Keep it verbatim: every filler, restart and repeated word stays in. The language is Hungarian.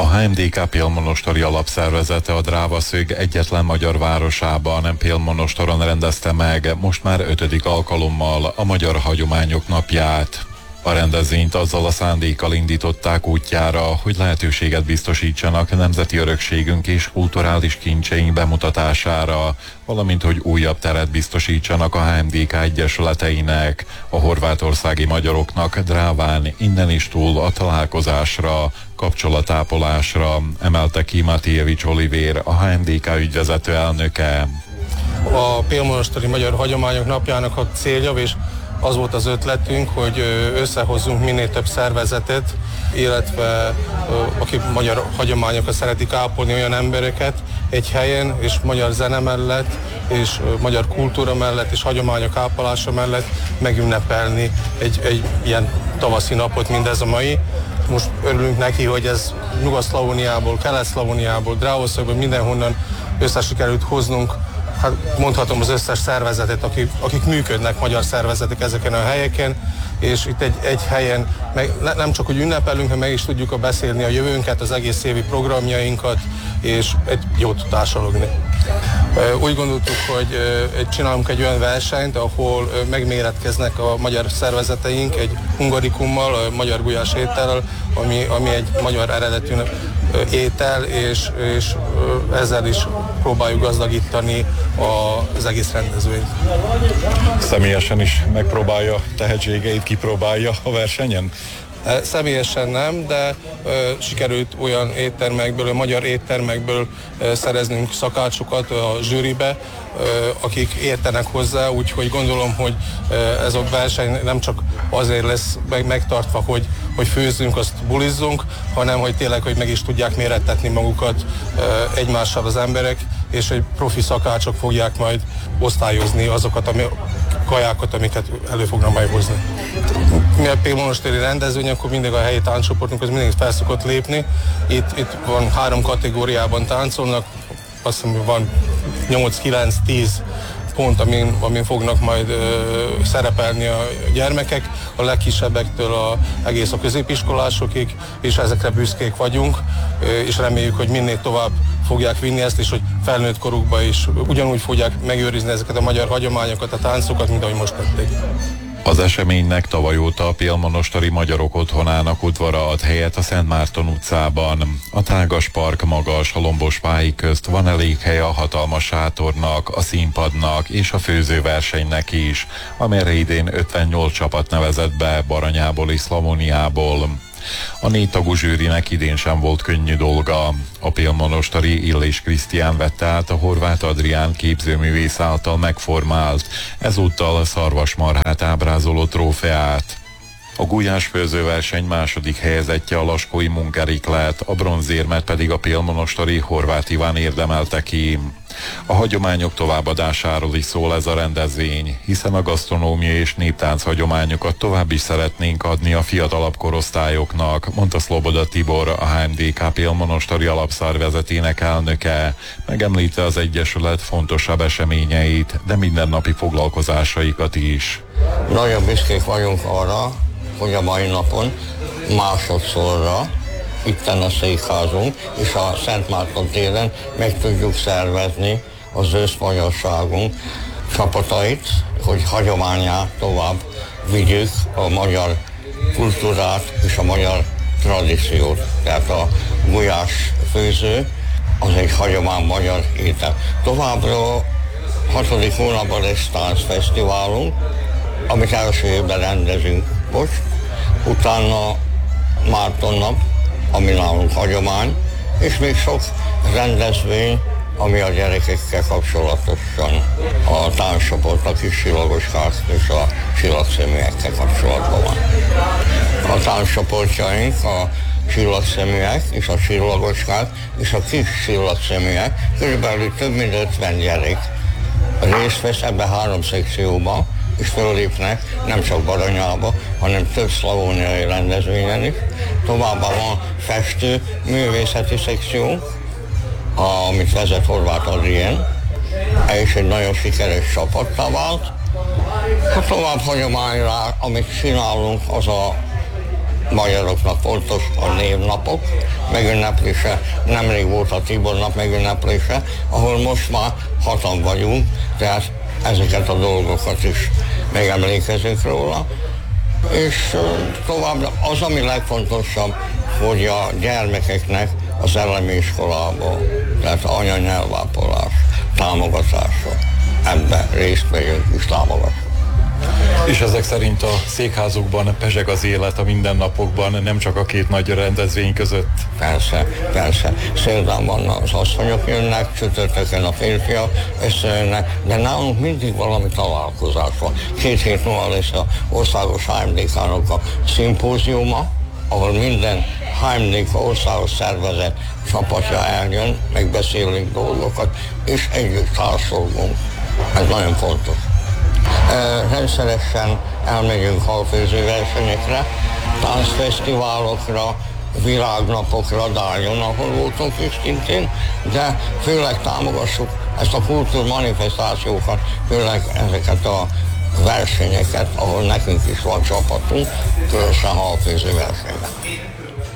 A há em dé ká Pélmonostari alapszervezete a Drávaszög egyetlen magyar városában, Pélmonostoron rendezte meg most már ötödik alkalommal a Magyar Hagyományok Napját. A rendezvényt azzal a szándékkal indították útjára, hogy lehetőséget biztosítsanak nemzeti örökségünk és kulturális kincseink bemutatására, valamint hogy újabb teret biztosítsanak a há em dé ká egyesületeinek, a horvátországi magyaroknak Dráván innen is túl a találkozásra, kapcsolatápolásra, emelte ki Matievics Olivér, a há em dé ká ügyvezető elnöke. A Pélmonostari Magyar Hagyományok Napjának a célja, és az volt az ötletünk, hogy összehozzunk minél több szervezetet, illetve akik magyar hagyományokat szeretik ápolni, olyan embereket egy helyen, és magyar zene mellett, és magyar kultúra mellett, és hagyományok ápolása mellett megünnepelni egy, egy ilyen tavaszi napot, mint ez a mai. Most örülünk neki, hogy ez Nyugat-Szlavóniából, Kelet-Szlavóniából, Drávoszögből, mindenhonnan össze sikerült hoznunk. Hát mondhatom az összes szervezetet, akik, akik működnek, magyar szervezetek ezeken a helyeken, és itt egy, egy helyen meg, nem csak, hogy ünnepelünk, hanem meg is tudjuk a beszélni a jövőnket, az egész évi programjainkat, és egy jót társalogni. Úgy gondoltuk, hogy csinálunk egy olyan versenyt, ahol megméretkeznek a magyar szervezeteink egy hungarikummal, a magyar gulyás étellel, ami, ami egy magyar eredetű étel, és, és ezzel is próbáljuk gazdagítani az egész rendezvényt. Személyesen is megpróbálja tehetségeit, kipróbálja a versenyen? Személyesen nem, de ö, sikerült olyan éttermekből, magyar éttermekből ö, szereznünk szakácsokat a zsűribe, ö, akik értenek hozzá, úgyhogy gondolom, hogy ö, ez a verseny nem csak azért lesz meg, megtartva, hogy, hogy főzzünk, azt bulizzunk, hanem hogy tényleg, hogy meg is tudják mérettetni magukat ö, egymással az emberek, és hogy profi szakácsok fogják majd osztályozni azokat a kajákat, amiket elő fognak majd hozni. Mi a Pélmonostari rendezvény, akkor mindig a helyi tánccsoportunk az mindig fel szokott lépni. Itt, itt van három kategóriában táncolnak, azt hiszem, van nyolc, kilenc, tíz pont, amin, amin fognak majd ö, szerepelni a gyermekek, a legkisebbektől a, egész a középiskolásokig, és ezekre büszkék vagyunk, ö, és reméljük, hogy minél tovább fogják vinni ezt, és hogy felnőtt korukban is ugyanúgy fogják megőrizni ezeket a magyar hagyományokat, a táncokat, mint ahogy most tették. Az eseménynek tavaly óta a Pélmonostari Magyarok Otthonának udvara ad helyet a Szent Márton utcában. A tágas park magas, a lombos pályi közt van elég hely a hatalmas sátornak, a színpadnak és a főzőversenynek is, amelyre idén ötvennyolc csapat nevezett be Baranyából és Szlavóniából. A négy tagú zsűrinek idén sem volt könnyű dolga. A pélmonostari Illés Krisztián vette át a Horváth Adrián képzőművész által megformált, ezúttal szarvasmarhát ábrázoló trófeát. A gulyásfőzőverseny második helyezettje a laskói Munkerik lett, a bronzérmet pedig a pélmonostari Horváth Iván érdemelte ki. A hagyományok továbbadásáról is szól ez a rendezvény, hiszen a gasztronómia és néptánc hagyományokat tovább is szeretnénk adni a fiatalabb korosztályoknak, mondta Szloboda Tibor, a há em dé ká Pélmonostari alapszervezetének elnöke, megemlítve az egyesület fontosabb eseményeit, de mindennapi foglalkozásaikat is. Nagyon büszkék vagyunk arra, hogy a mai napon másodszorra itten a székházunk, és a Szent Márton téren meg tudjuk szervezni az őszmagyarságunk csapatait, hogy hagyományát tovább vigyük a magyar kultúrát és a magyar tradíciót. Tehát a gulyás főző az egy hagyomány magyar étel. Továbbra hatodik hónapban lesz táncfesztiválunk, amit első évben rendezünk most, utána Márton nap, ami nálunk hagyomány, és még sok rendezvény, ami a gyerekekkel kapcsolatosan a táncscsoportnak is csillagoskák és a csillagszeműekkel kapcsolatban van. A tánccsoportjaink a csillagszeműek és a csillagoskák és a kis csillagszeműek, körülbelül több mint ötven gyerek részt vesz ebbe három szekcióba, és fölépnek nem csak Baranyába, hanem több szlavóniai rendezvényen is. Továbbá van festő, művészeti szekció, amit vezet Horváth Adrián, és egy nagyon sikeres csapattá vált. Ha tovább hagyományra, amit csinálunk, az a magyaroknak fontos a névnapok megünneplése, nemrég volt a Tibor nap megünneplése, ahol most már hatan vagyunk, tehát ezeket a dolgokat is megemlékezünk róla. És tovább az, ami legfontosabb, hogy a gyermekeknek az elemi iskolából, tehát anyanyelvápolás, támogatása, ebben részt vegyünk és támogassuk. És ezek szerint a székházukban pezseg az élet a mindennapokban, nem csak a két nagy rendezvény között? Persze, persze. Szerdán van az asszonyok jönnek, csütörtökön a férfiak összejönnek, de nálunk mindig valami találkozás van. Két hét múlva lesz az országos há em dé ká-nak a szimpóziuma, ahol minden há em dé ká országos szervezet csapatja eljön, megbeszélünk dolgokat, és együtt társulgunk. Ez nagyon fontos. Rendszeresen elmegyünk halfőző versenyekre, táncfesztiválokra, világnapokra, Dáljon, ahol voltunk is szintén, de főleg támogassuk ezt a kultúrmanifestációkat, főleg ezeket a versenyeket, ahol nekünk is van csapatunk, különösen halfőző versenyben.